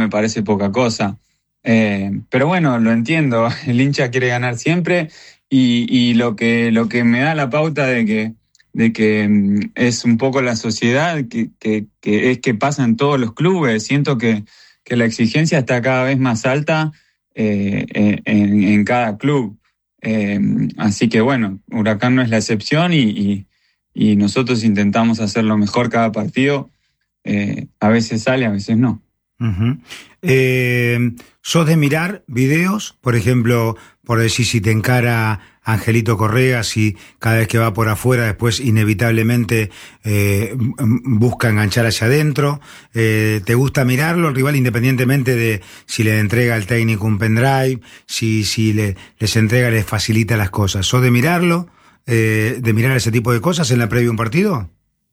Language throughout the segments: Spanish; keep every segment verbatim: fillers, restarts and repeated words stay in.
me parece poca cosa. Eh, pero bueno, lo entiendo, el hincha quiere ganar siempre y, y lo que, lo que me da la pauta de que, de que mm, es un poco la sociedad, que, que, que es que pasa en todos los clubes. Siento que, que la exigencia está cada vez más alta eh, en, en cada club. Eh, así que bueno, Huracán no es la excepción y, y, y nosotros intentamos hacerlo mejor cada partido. Eh, a veces sale, a veces no. Uh-huh. Eh, ¿Sos de mirar videos? Por ejemplo, por decir, si te encara Angelito Correa, si cada vez que va por afuera después inevitablemente eh, busca enganchar hacia adentro. Eh, ¿Te gusta mirarlo, el rival, independientemente de si le entrega al técnico un pendrive, si, si le, les entrega, les facilita las cosas? ¿Sos de mirarlo? Eh, ¿De mirar ese tipo de cosas en la previa de un partido?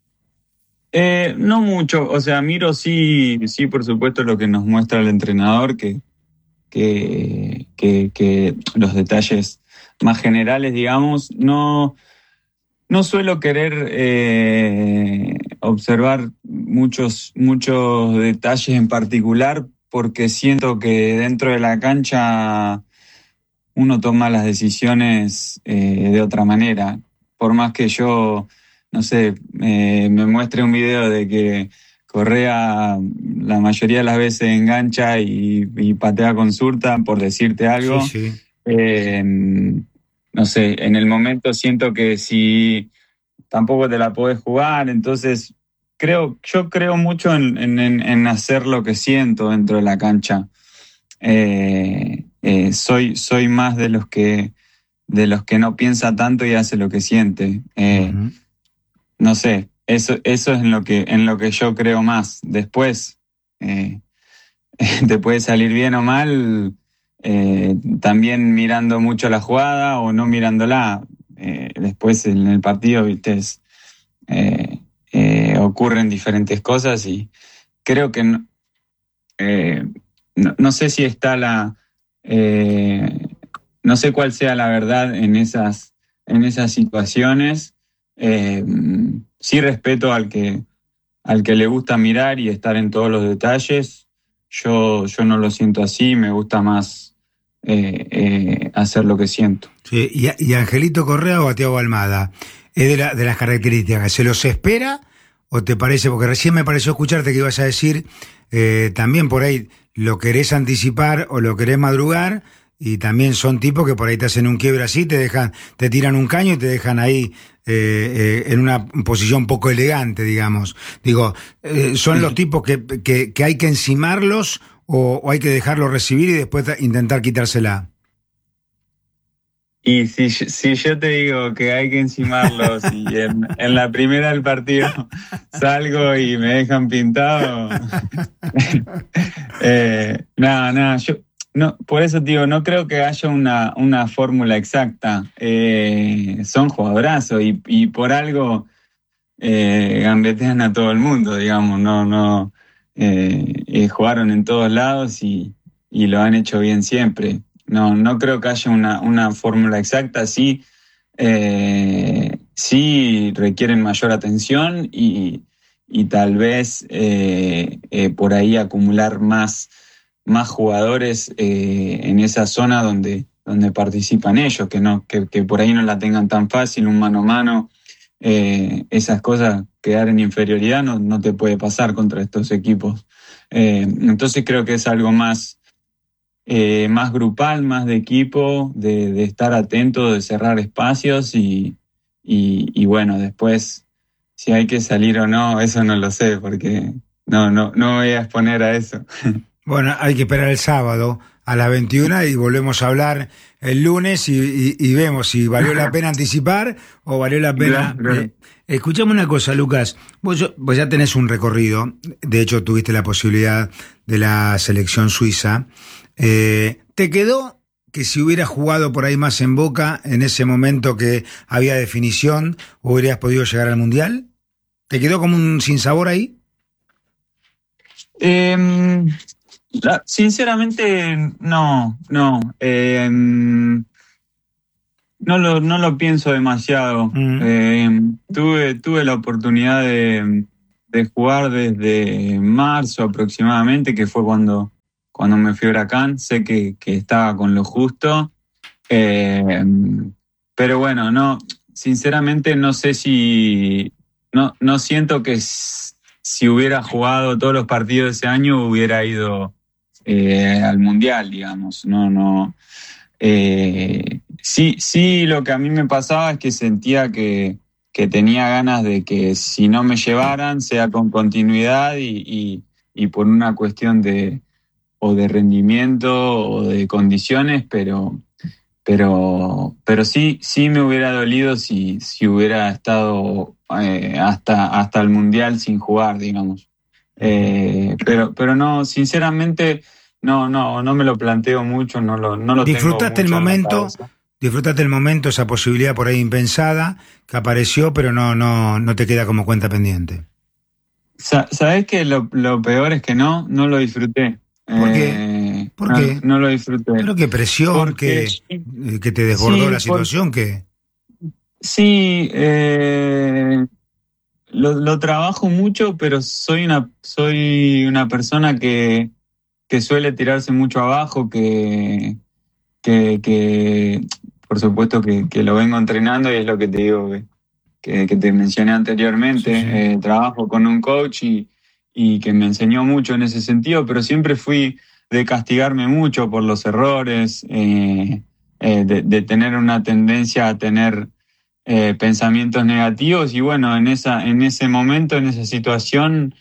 Eh, no mucho, o sea, miro sí, sí, por supuesto, lo que nos muestra el entrenador, que, que, que, que los detalles más generales, digamos. No, no suelo querer eh, observar muchos, muchos detalles en particular, porque siento que dentro de la cancha uno toma las decisiones eh, de otra manera. Por más que yo, no sé, eh, me muestre un video de que Correa la mayoría de las veces engancha y, y patea con zurda, por decirte algo. Sí, sí. Eh, no sé, en el momento siento que si tampoco te la podés jugar, entonces creo, yo creo mucho en, en, en hacer lo que siento dentro de la cancha. Eh, eh, soy, soy más de los que de los que no piensa tanto y hace lo que siente. Eh, Uh-huh. No sé, eso, eso es en lo que, en lo que yo creo más. Después, eh, te puede salir bien o mal, eh, también mirando mucho la jugada o no mirándola. Eh, después en el partido, viste, es, eh, eh, ocurren diferentes cosas y creo que no, eh, no, no sé si está la... Eh, no sé cuál sea la verdad en esas, en esas situaciones. Eh, sí respeto al que, al que le gusta mirar y estar en todos los detalles. Yo, yo no lo siento así, me gusta más eh, eh, hacer lo que siento. Sí, y, y Angelito Correa o a Thiago Almada, ¿es de, la, de las características? ¿Se los espera o te parece? Porque recién me pareció escucharte que ibas a decir, eh, también por ahí lo querés anticipar o lo querés madrugar, y también son tipos que por ahí te hacen un quiebre así, te dejan, te tiran un caño y te dejan ahí eh, eh, en una posición poco elegante, digamos. Digo, eh, ¿son los tipos que, que, que hay que encimarlos o, o hay que dejarlos recibir y después intentar quitársela? Y si, si yo te digo que hay que encimarlos y en, en la primera del partido salgo y me dejan pintado, eh, nada, nada, yo no, por eso digo, no creo que haya una, una fórmula exacta. Eh, son jugadorazos y, y por algo eh, gambetean a todo el mundo, digamos, no, no, eh, eh, jugaron en todos lados y, y lo han hecho bien siempre. No, no creo que haya una, una fórmula exacta. Sí, eh, sí requieren mayor atención y, y tal vez eh, eh, por ahí acumular más, más jugadores eh, en esa zona donde, donde participan ellos, que, no, que, que por ahí no la tengan tan fácil, un mano a mano. Eh, esas cosas, quedar en inferioridad no, no te puede pasar contra estos equipos. Eh, entonces creo que es algo más Eh, más grupal, más de equipo, de, de estar atento, de cerrar espacios y, y, y bueno, después si hay que salir o no, eso no lo sé, porque no, no, no voy a exponer a eso. Bueno, hay que esperar el sábado a las veintiuna y volvemos a hablar el lunes y, y, y vemos si valió la pena anticipar o valió la pena... Claro. Eh, escuchame una cosa, Lucas, vos, yo- vos ya tenés un recorrido, de hecho tuviste la posibilidad de la selección suiza. Eh, ¿te quedó que si hubieras jugado por ahí más en Boca en ese momento que había definición, hubieras podido llegar al Mundial? ¿Te quedó como un sinsabor ahí? Eh, la- sinceramente, no, no. Eh, no lo, no lo pienso demasiado. Mm. Eh, tuve, tuve la oportunidad de, de jugar desde marzo aproximadamente, que fue cuando cuando me fui a Huracán, sé que, que estaba con lo justo, eh, pero bueno, no, sinceramente no sé si, no, no siento que si hubiera jugado todos los partidos ese año hubiera ido eh, al Mundial, digamos, no, no. Eh, sí, sí, lo que a mí me pasaba es que sentía que, que tenía ganas de que si no me llevaran, sea con continuidad y, y, y por una cuestión de o de rendimiento o de condiciones, pero, pero, pero sí, sí me hubiera dolido si, si hubiera estado eh, hasta, hasta el Mundial sin jugar, digamos. Eh, pero, pero no, sinceramente. No, no, no me lo planteo mucho, no lo, no lo tengo Disfrutaste el mucho en la momento, cabeza. disfrutaste el momento, esa posibilidad por ahí impensada que apareció, pero no, no, no te queda como cuenta pendiente. Sa- ¿Sabés que lo, lo peor es que no, no lo disfruté? ¿Por qué? Eh, ¿Por no, qué? no lo disfruté. ¿Pero qué presión, Porque que, que te desbordó sí, la por, situación? Que sí, eh, lo, lo trabajo mucho, pero soy una, soy una persona que, que suele tirarse mucho abajo, que, que, que por supuesto que, que lo vengo entrenando y es lo que te digo, que, que, que te mencioné anteriormente. sí, sí. Eh, trabajo con un coach y, y que me enseñó mucho en ese sentido, pero siempre fui de castigarme mucho por los errores, eh, eh, de, de tener una tendencia a tener eh, pensamientos negativos y bueno, en, esa, en ese momento, en esa situación,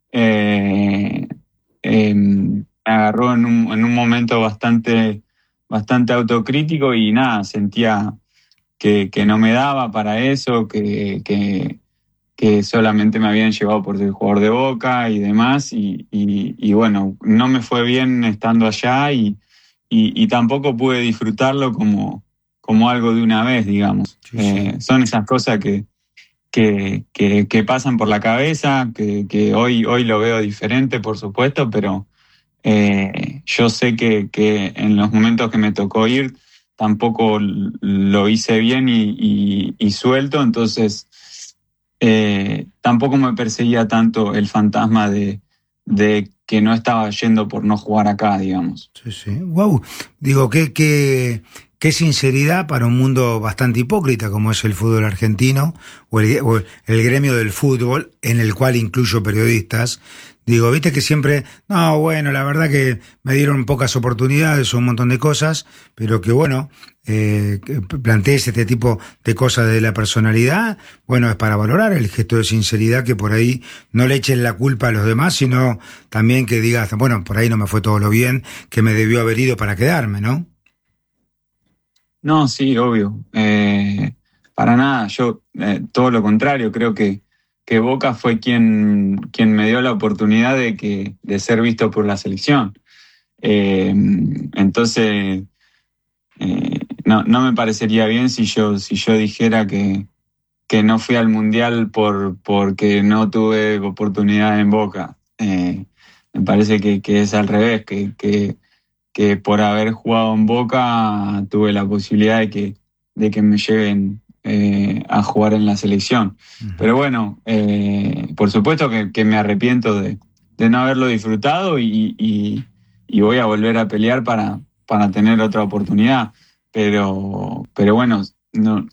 eh, eh, me agarró en un, en un momento bastante, bastante autocrítico y nada, sentía que, que no me daba para eso, que, que, que solamente me habían llevado por ser jugador de Boca y demás, y, y, y bueno, no me fue bien estando allá y, y, y tampoco pude disfrutarlo como, como algo de una vez, digamos. Sí, sí. Eh, son esas cosas que, que, que, que pasan por la cabeza, que, que hoy, hoy lo veo diferente, por supuesto, pero eh, yo sé que, que en los momentos que me tocó ir tampoco lo hice bien y, y, y suelto, entonces eh, tampoco me perseguía tanto el fantasma de, de que no estaba yendo por no jugar acá, digamos. Sí, sí. Wow. Digo, qué, qué, qué sinceridad para un mundo bastante hipócrita como es el fútbol argentino o el, o el gremio del fútbol, en el cual incluyo periodistas. Digo, viste que siempre, no, bueno, la verdad que me dieron pocas oportunidades o un montón de cosas, pero que bueno, eh, que plantees este tipo de cosas de la personalidad, bueno, es para valorar el gesto de sinceridad, que por ahí no le echen la culpa a los demás, sino también que digas, bueno, por ahí no me fue todo lo bien que me debió haber ido para quedarme, ¿no? No, sí, obvio. Eh, para nada, yo eh, todo lo contrario, creo que que Boca fue quien, quien me dio la oportunidad de, que, de ser visto por la selección. Eh, entonces, eh, no, no me parecería bien si yo, si yo dijera que, que no fui al Mundial por, porque no tuve oportunidad en Boca. Eh, me parece que, que es al revés, que, que, que por haber jugado en Boca tuve la posibilidad de que, de que me lleven Eh, a jugar en la selección. Uh-huh. Pero bueno, eh, por supuesto que, que me arrepiento de, de no haberlo disfrutado y, y, y voy a volver a pelear para, para tener otra oportunidad. Pero, pero bueno, no,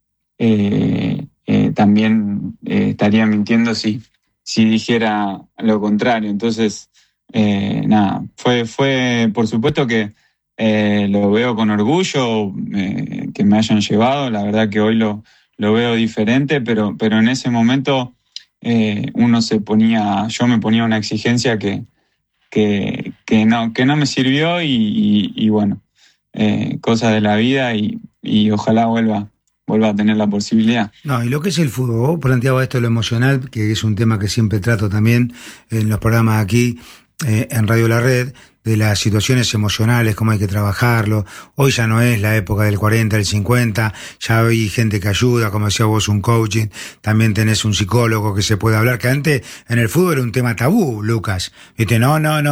eh, eh, también eh, estaría mintiendo si, si dijera lo contrario. Entonces, eh, nada, fue, fue por supuesto que Eh, lo veo con orgullo eh, que me hayan llevado, la verdad que hoy lo, lo veo diferente, pero, pero en ese momento eh, uno se ponía, yo me ponía una exigencia que, que, que, no, que no me sirvió y, y, y bueno, eh, cosas de la vida y, y ojalá vuelva, vuelva a tener la posibilidad. No, y lo que es el fútbol, vos planteabas esto, lo emocional, que es un tema que siempre trato también en los programas aquí, eh, en Radio La Red, de las situaciones emocionales, cómo hay que trabajarlo. Hoy ya no es la época del cuarenta, del cincuenta, ya hay gente que ayuda, como decía vos, un coaching, también tenés un psicólogo que se puede hablar, que antes en el fútbol era un tema tabú, Lucas. Viste, no, no, no,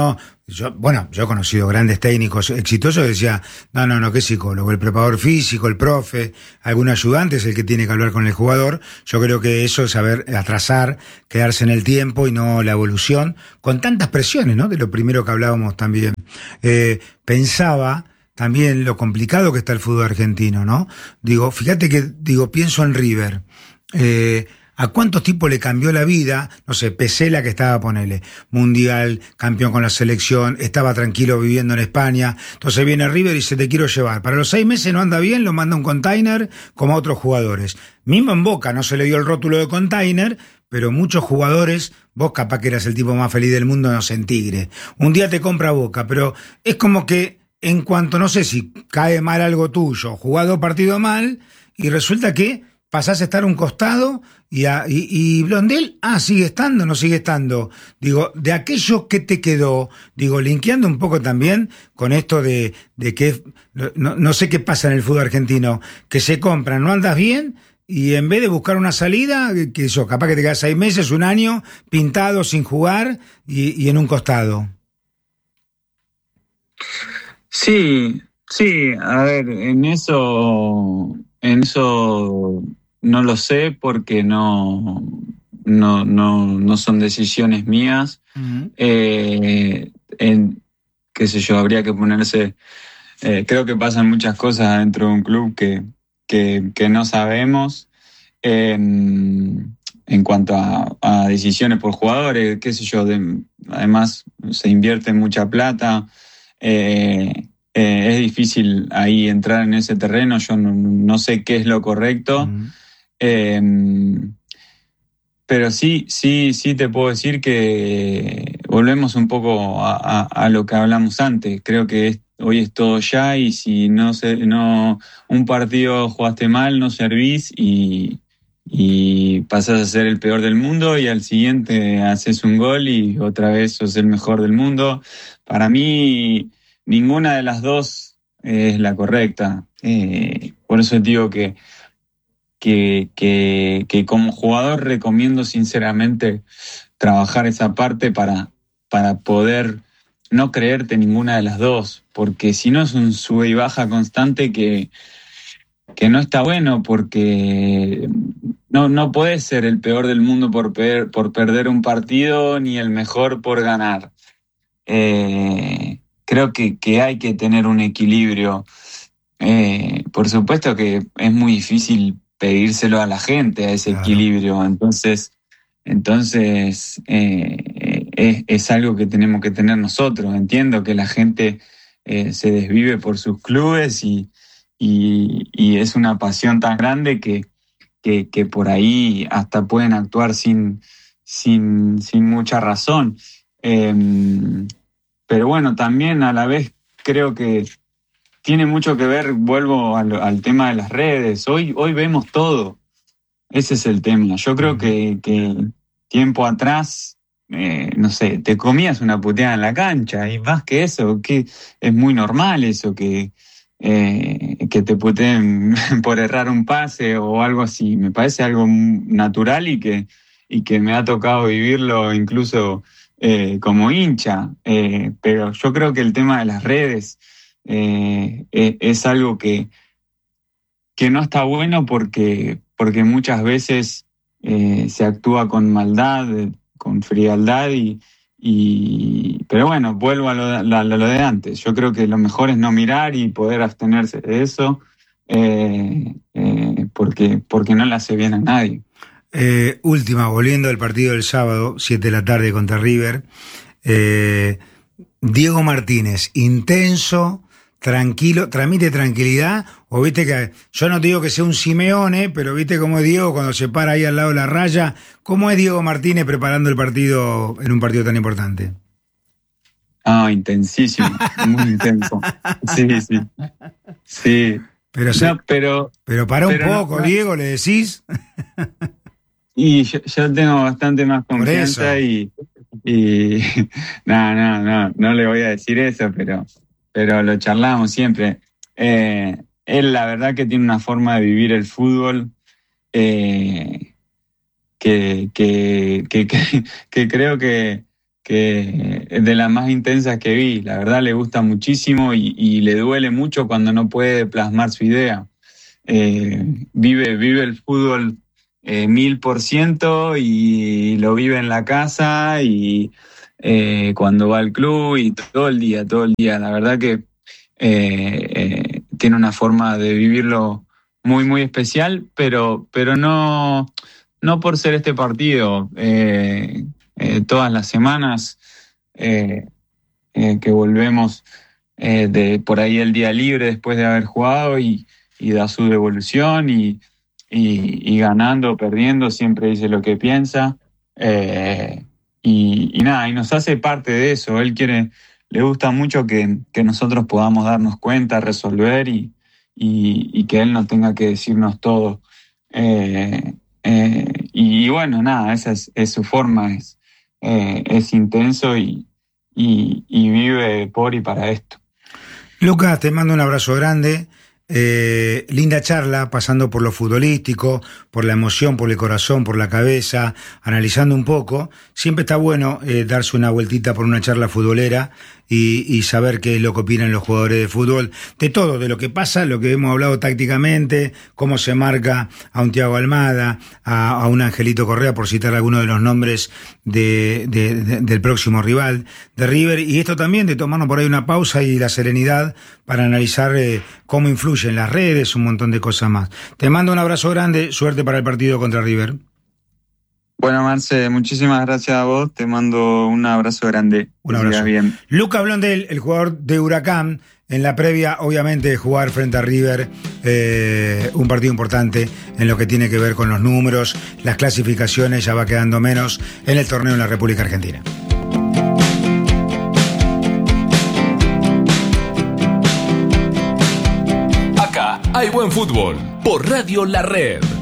Yo, bueno, yo he conocido grandes técnicos exitosos que decía, no, no, no, ¿qué psicólogo? El preparador físico, el profe, algún ayudante es el que tiene que hablar con el jugador. Yo creo que eso es saber atrasar, quedarse en el tiempo y no la evolución, con tantas presiones, ¿no? De lo primero que hablábamos también. Eh, pensaba también lo complicado que está el fútbol argentino, ¿no? Digo, fíjate que, digo, pienso en River. Eh, ¿A cuántos tipos le cambió la vida? No sé, Pesela, que estaba, ponele, mundial, campeón con la selección, estaba tranquilo viviendo en España. Entonces viene River y dice, te quiero llevar. Para los seis meses no anda bien, lo manda un container como a otros jugadores. Mismo en Boca no se le dio el rótulo de container, pero muchos jugadores, vos capaz que eras el tipo más feliz del mundo, no sé, en Tigre. Un día te compra Boca, pero es como que en cuanto, no sé si cae mal algo tuyo, jugado partido mal, y resulta que pasás a estar a un costado y, a, y, y Blondel, ah, sigue estando, no sigue estando. Digo, de aquello que te quedó, digo, linkeando un poco también con esto de, de que, no, no sé qué pasa en el fútbol argentino, que se compran, no andas bien, y en vez de buscar una salida, que eso, capaz que te quedas seis meses, un año, pintado, sin jugar, y, y en un costado. Sí, sí, a ver, en eso, en eso no lo sé porque no, no, no, no son decisiones mías. Uh-huh. Eh, en, qué sé yo, habría que ponerse, eh, creo que pasan muchas cosas dentro de un club que, que, que no sabemos. En, en cuanto a, a decisiones por jugadores, qué sé yo, de, además se invierte mucha plata. Eh, eh, es difícil ahí entrar en ese terreno, yo no, no sé qué es lo correcto, Uh-huh. eh, pero sí, sí, sí te puedo decir que volvemos un poco a, a, a lo que hablamos antes. Creo que es, hoy es todo ya y si no, se, no un partido jugaste mal, no servís y, y pasás a ser el peor del mundo y al siguiente haces un gol y otra vez sos el mejor del mundo. Para mí, ninguna de las dos es la correcta. Eh, por eso digo que que, que, que como jugador recomiendo sinceramente trabajar esa parte para, para poder no creerte ninguna de las dos, porque si no es un sube y baja constante que, que no está bueno, porque no, no podés ser el peor del mundo por, per, por perder un partido ni el mejor por ganar. Eh, creo que, que hay que tener un equilibrio. Eh, por supuesto que es muy difícil pedírselo a la gente, a ese Claro. equilibrio. Entonces, entonces eh, es, es algo que tenemos que tener nosotros. Entiendo que la gente eh, se desvive por sus clubes y, y, y es una pasión tan grande que, que, que por ahí hasta pueden actuar sin, sin, sin mucha razón. Eh, pero bueno, también a la vez creo que tiene mucho que ver, vuelvo al, al tema de las redes. Hoy, hoy vemos todo. Ese es el tema. Yo creo que, que tiempo atrás, eh, no sé, te comías una puteada en la cancha y más que eso, que es muy normal eso, que, eh, que te puteen por errar un pase o algo así. Me parece algo natural y que, y que me ha tocado vivirlo incluso eh, como hincha. Eh, pero yo creo que el tema de las redes eh, es, es algo que que no está bueno porque, porque muchas veces eh, se actúa con maldad, con frialdad y, y pero bueno, vuelvo a lo, de, a lo de antes. Yo creo que lo mejor es no mirar y poder abstenerse de eso eh, eh, porque, porque no le hace bien a nadie. Eh, última, volviendo al partido del sábado, siete de la tarde contra River. Eh, Diego Martínez, intenso, tranquilo, transmite tranquilidad, o viste que, yo no te digo que sea un Simeone, pero viste cómo es Diego cuando se para ahí al lado de la raya, ¿cómo es Diego Martínez preparando el partido en un partido tan importante? Ah, intensísimo, muy intenso. Sí, sí, sí. Pero, se, No, pero, pero para un pero no, poco, no. Diego, le decís. Y yo, yo tengo bastante más Por confianza eso. y, y no, no, no, no le voy a decir eso, pero, pero lo charlamos siempre. Eh, él la verdad que tiene una forma de vivir el fútbol eh, que, que, que, que, que creo que, que de las más intensas que vi. La verdad le gusta muchísimo y, y le duele mucho cuando no puede plasmar su idea. Eh, vive, vive el fútbol eh, mil por ciento y lo vive en la casa y eh, cuando va al club y todo el día, todo el día. La verdad que eh, eh, tiene una forma de vivirlo muy, muy especial, pero, pero no, no por ser este partido. Eh, eh, todas las semanas eh, eh, que volvemos eh, de por ahí el día libre después de haber jugado y y da su devolución y, y, y ganando o perdiendo siempre dice lo que piensa eh, y, y nada, y nos hace parte de eso. Él quiere, le gusta mucho que, que nosotros podamos darnos cuenta, resolver y, y, y que él no tenga que decirnos todo. Eh, eh, y, y bueno, nada, esa es, es su forma, es, eh, es intenso y, y, y vive por y para esto. Lucas, te mando un abrazo grande. Eh, linda charla, pasando por lo futbolístico, por la emoción, por el corazón, por la cabeza, analizando un poco. Siempre está bueno eh, darse una vueltita por una charla futbolera y, y saber qué es lo que opinan los jugadores de fútbol, de todo, de lo que pasa, lo que hemos hablado tácticamente, cómo se marca a un Thiago Almada, a, a un Angelito Correa, por citar algunos de los nombres de, de, de, del próximo rival de River, y esto también de tomarnos por ahí una pausa y la serenidad para analizar eh, cómo influyen las redes, un montón de cosas más. Te mando un abrazo grande, suerte para el partido contra River. Bueno, Marce, muchísimas gracias a vos, te mando un abrazo grande. Un abrazo. Bien. Lucas Blondel, el jugador de Huracán, en la previa, obviamente, de jugar frente a River, eh, un partido importante en lo que tiene que ver con los números, las clasificaciones, ya va quedando menos en el torneo en la República Argentina. Acá hay buen fútbol por Radio La Red.